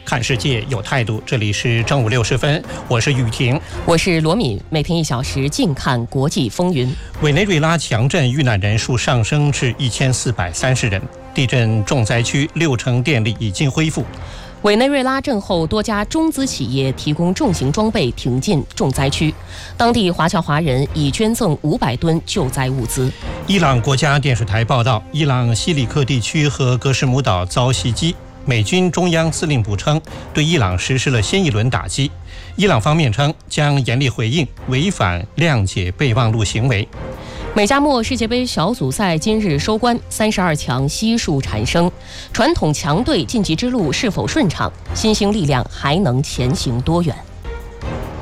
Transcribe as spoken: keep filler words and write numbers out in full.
看世界有态度。这里是正午六时分，我是雨婷， 我是罗敏。每天一小时，静看国际风云。 委内瑞拉强震遇难人数上升至一千四百三十人，地震重灾区六成电力已经恢复。 委内瑞拉震后，多家中资企业提供重型装备挺进重灾区，当地华侨华人已捐赠五百吨救灾物资。 伊朗国家电视台报道，伊朗西里克地区和格什姆岛遭袭击，美军中央司令部称对伊朗实施了新一轮打击。伊朗方面称将严厉回应违反谅解备忘录行为。 美加墨世界杯小组赛今日收官，三十二强悉数产生，传统强队晋级之路是否顺畅？新兴力量还能前行多远？